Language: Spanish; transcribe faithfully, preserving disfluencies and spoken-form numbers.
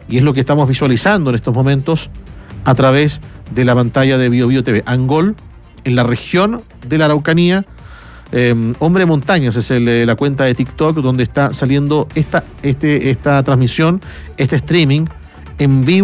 y es lo que estamos visualizando en estos momentos a través de la pantalla de Bio Bio T V. Angol, en la región de la Araucanía, eh, Hombre Montañas es el, la cuenta de TikTok donde está saliendo esta, este, esta transmisión, este streaming en vivo.